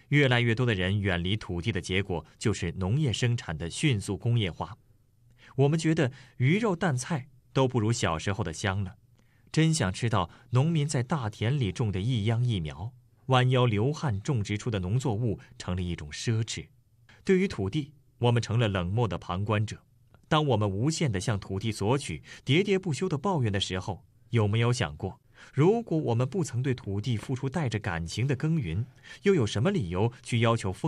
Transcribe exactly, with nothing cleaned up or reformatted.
越来越多的人远离土地的结果，就是农业生产的迅速工业化。我们觉得鱼肉蛋菜都不如小时候的香了，真想吃到农民在大田里种的一秧一苗，弯腰流汗种植出的农作物成了一种奢侈。对于土地，我们成了冷漠的旁观者。当我们无限地向土地索取，喋喋不休地抱怨的时候，有没有想过，如果我们不曾对土地付出带着感情的耕耘，又有什么理由去要求